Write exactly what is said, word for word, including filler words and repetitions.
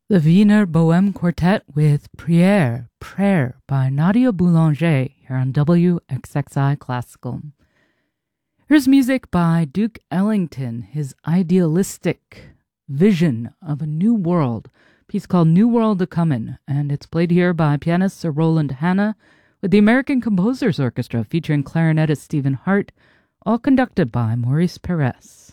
The Wiener Bohème Quartet with Prière, Prayer by Nadia Boulanger here on W X X I Classical. Here's music by Duke Ellington, his idealistic vision of a new world, a piece called New World A-Comin', and it's played here by pianist Sir Roland Hanna with the American Composers Orchestra featuring clarinetist Stephen Hart, all conducted by Maurice Perez.